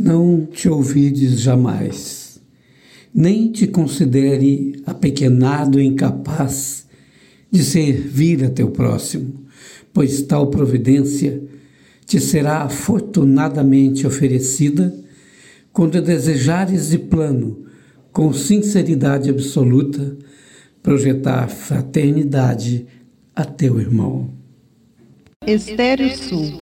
Não te ouvides jamais, nem te considere apequenado e incapaz de servir a teu próximo, pois tal providência te será afortunadamente oferecida quando desejares de plano, com sinceridade absoluta, projetar fraternidade a teu irmão. Estéreo Sul.